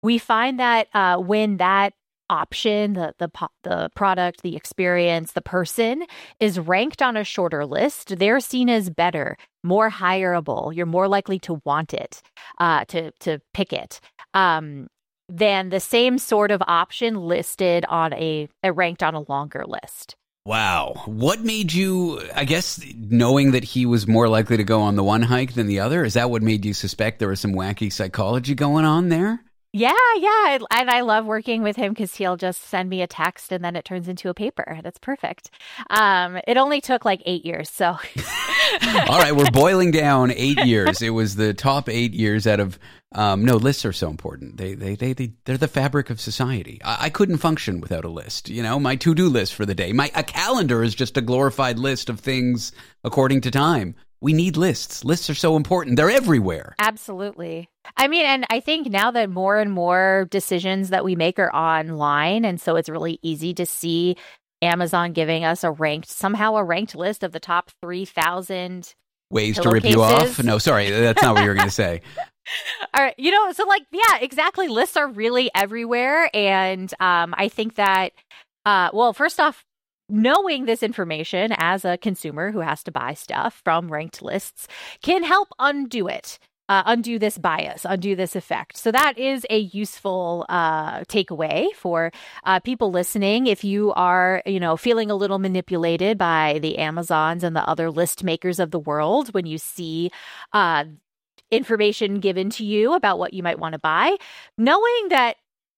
We find that when that option, the product, the experience, the person is ranked on a shorter list, they're seen as better, more hireable. You're more likely to want it, to pick it, than the same sort of option listed on a ranked on a longer list. Wow. What made you, I guess, knowing that he was more likely to go on the one hike than the other, is that what made you suspect there was some wacky psychology going on there? Yeah, yeah. And I love working with him because he'll just send me a text and then it turns into a paper. That's perfect. It only took like 8 years. So. All right, we're boiling down 8 years. It was the top 8 years out of, no, lists are so important. They're the fabric of society. I couldn't function without a list. You know, my to-do list for the day. A calendar is just a glorified list of things according to time. We need lists. Lists are so important. They're everywhere. Absolutely. I mean, and I think now that more and more decisions that we make are online, and so it's really easy to see Amazon giving us somehow a ranked list of the top 3,000 ways to rip you off. No, sorry, that's not what you were going to say. All right, so like, yeah, exactly. Lists are really everywhere, and I think that, well, first off, knowing this information as a consumer who has to buy stuff from ranked lists can help undo it. Undo this bias, undo this effect. So that is a useful takeaway for people listening. If you are, feeling a little manipulated by the Amazons and the other list makers of the world, when you see information given to you about what you might want to buy, knowing that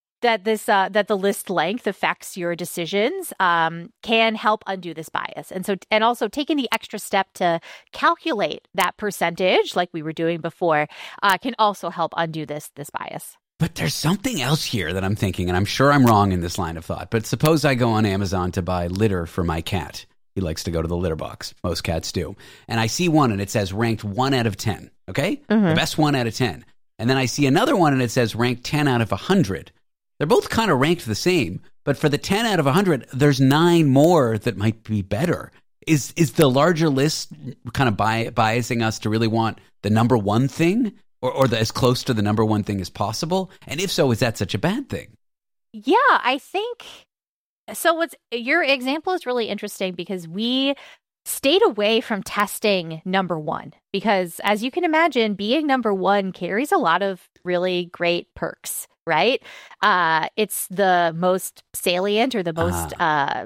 the list length affects your decisions can help undo this bias. And also taking the extra step to calculate that percentage, like we were doing before, can also help undo this bias. But there's something else here that I'm thinking, and I'm sure I'm wrong in this line of thought. But suppose I go on Amazon to buy litter for my cat. He likes to go to the litter box. Most cats do. And I see one and it says ranked 1 out of 10. Okay? Mm-hmm. The best 1 out of 10. And then I see another one and it says ranked 10 out of 100. They're both kind of ranked the same, but for the 10 out of 100, there's 9 more that might be better. Is the larger list kind of biasing us to really want the number one thing or as close to the number one thing as possible? And if so, is that such a bad thing? Yeah, I think so. Your example is really interesting because we stayed away from testing number one because, as you can imagine, being number one carries a lot of really great perks. Right? It's the most salient or the most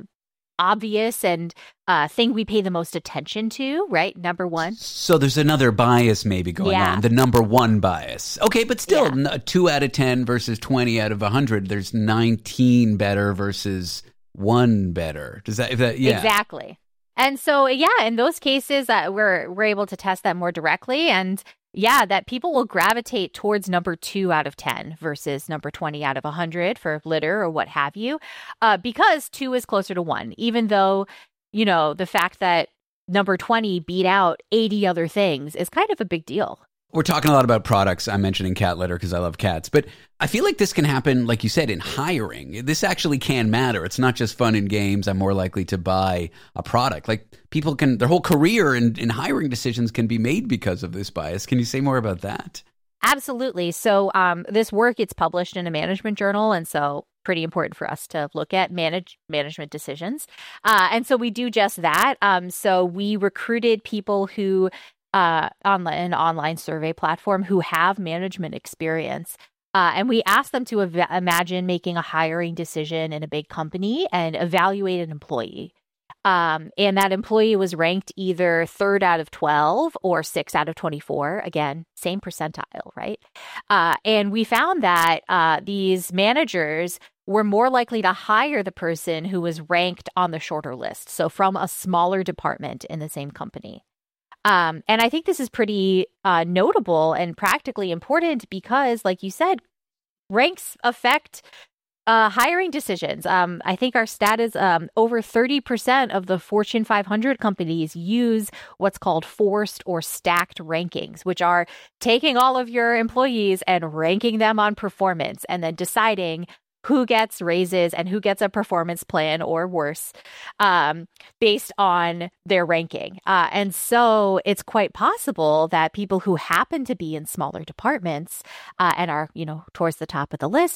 obvious and thing we pay the most attention to, right? Number one. So there's another bias maybe going on, the number one bias. Okay, but still, 2 out of 10 versus 20 out of 100, there's 19 better versus 1 better. Exactly. And so, in those cases, we're able to test that more directly and that people will gravitate towards number 2 out of 10 versus number 20 out of 100 for litter or what have you, because 2 is closer to 1, even though, the fact that number 20 beat out 80 other things is kind of a big deal. We're talking a lot about products. I'm mentioning cat litter because I love cats. But I feel like this can happen, like you said, in hiring. This actually can matter. It's not just fun and games. I'm more likely to buy a product. Like people their whole career in hiring decisions can be made because of this bias. Can you say more about that? Absolutely. So this work, it's published in a management journal. And so pretty important for us to look at management decisions. And so we do just that. So we recruited people who on an online survey platform who have management experience. And we asked them to imagine making a hiring decision in a big company and evaluate an employee. And that employee was ranked either 3rd out of 12 or 6 out of 24. Again, same percentile, right? And we found that these managers were more likely to hire the person who was ranked on the shorter list. So from a smaller department in the same company. And I think this is pretty notable and practically important because, like you said, ranks affect hiring decisions. I think our stat is over 30% of the Fortune 500 companies use what's called forced or stacked rankings, which are taking all of your employees and ranking them on performance and then deciding who gets raises and who gets a performance plan or worse, based on their ranking. And so it's quite possible that people who happen to be in smaller departments and are, towards the top of the list